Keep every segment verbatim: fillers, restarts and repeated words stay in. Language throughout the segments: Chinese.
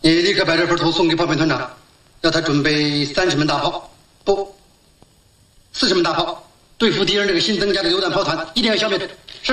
你立刻把这份图送给炮兵团长，要他准备三十门大炮，不，四十门大炮，对付敌人这个新增加的榴弹炮团，一定要消灭。是。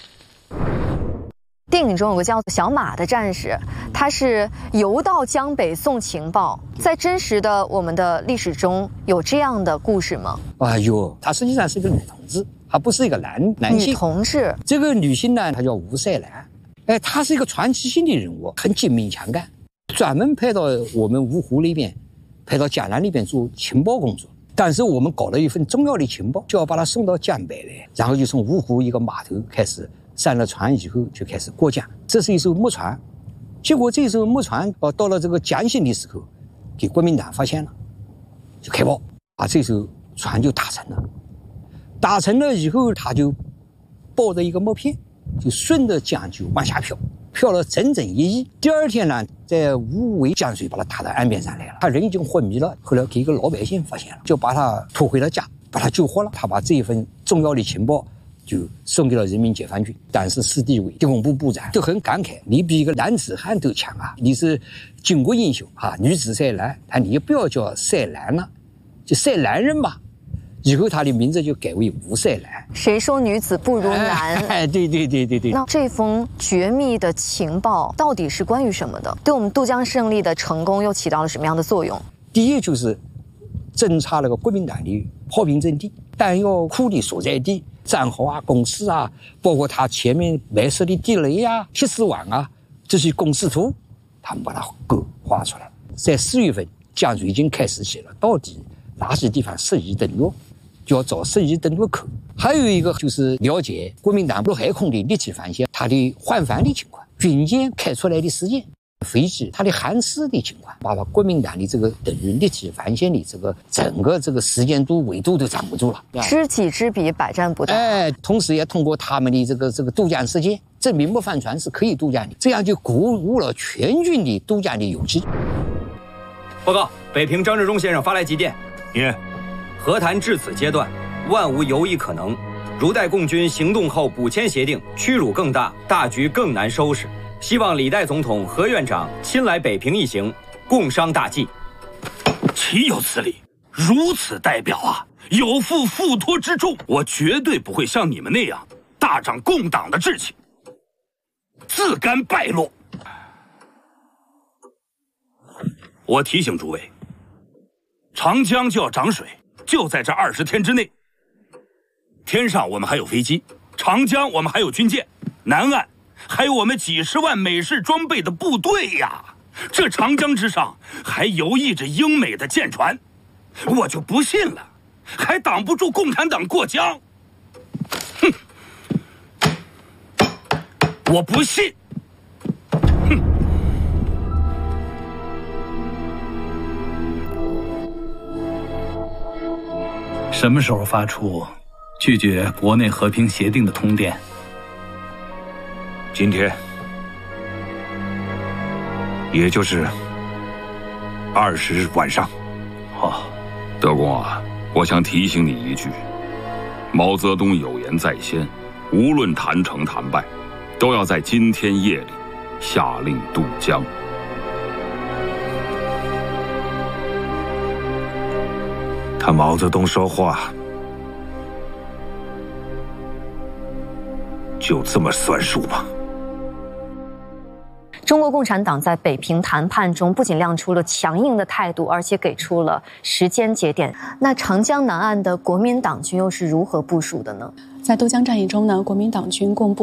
电影中有个叫小马的战士，他是游到江北送情报。在真实的我们的历史中有这样的故事吗？ 哎呦，她实际上是一个女同志，她不是一个男男性。 女同志， 这个女性呢，她叫吴赛兰。哎，她是一个传奇性的人物，很精明强干，专门派到我们芜湖那边，派到江南那边做情报工作。但是我们搞了一份重要的情报，就要把她送到江北来，然后就从芜湖一个码头开始。上了船以后就开始过江，这是一艘木船。结果这艘木船呃到了这个江心的时候，给国民党发现了，就开炮，把这艘船就打沉了。打沉了以后，他就抱着一个木片，就顺着江就往下漂，漂了整整一夜。第二天呢，在无为江水把他打到岸边上来了，他人已经昏迷了。后来给一个老百姓发现了，就把他拖回了家，把他救活了。他把这一份重要的情报就送给了人民解放军，但是史迪伟地工部部长都很感慨，你比一个男子汉都强啊，你是巾帼英雄啊，女子赛兰，啊，你不要叫赛兰了，就赛兰人吧。以后他的名字就改为吴赛兰。 谁说女子不如男？ 哎，对对对对对。 那这封绝密的情报到底是关于什么的？对我们渡江胜利的成功又起到了什么样的作用？ 第一就是侦察那个国民党的炮兵阵地、弹药库的所在地。战壕啊、工事啊，包括他前面埋设的地雷啊、铁丝网啊，这些工事图，他们把它给画出来。在四月份，江水已经开始写了，到底哪些地方适宜登陆，就要找适宜登陆口。还有一个就是了解国民党陆海空的立体防线，它的换防的情况，军舰开出来的时间。飞机它的航时的情况，把国民党的这个等于立体防线的这个整个这个时间度、纬度都掌握住了， 知己知彼，百战不殆。 哎，同时也通过他们的这个这个渡江事件，证明木帆船是可以渡江的，这样就鼓舞了全军的渡江的勇气。 报告，北平张治中先生发来急电， 您， 和谈至此阶段，万无游弋可能。如待共军行动后补签协定，屈辱更大，大局更难收拾。希望李代总统、何院长亲来北平一行，共商大计。 岂有此理！如此代表啊，有负付托之重，我绝对不会像你们那样大长共党的志气，自甘败落。我提醒诸位，长江就要涨水，就在这二十天之内。天上我们还有飞机，长江我们还有军舰，南岸还有我们几十万美式装备的部队呀！这长江之上还游弋着英美的舰船，我就不信了，还挡不住共产党过江？哼！我不信！哼！ 什么时候发出拒绝国内和平协定的通电？ 今天，也就是二十日晚上。 哦， 德公啊，我想提醒你一句，毛泽东有言在先，无论谈成谈败，都要在今天夜里下令渡江。 他毛泽东说话就这么算数吗？ 中国共产党在北平谈判中不仅亮出了强硬的态度，而且给出了时间节点。那长江南岸的国民党军又是如何部署的呢？ 在渡江战役中呢，国民党军共部